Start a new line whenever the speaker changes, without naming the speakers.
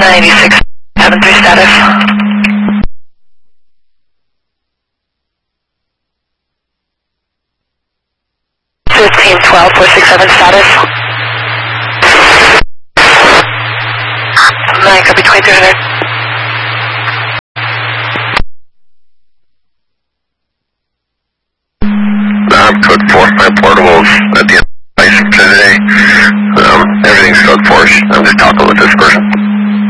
9673 status. 1512 467 status. 9, copy 2300.
Code 4, my portables at the end.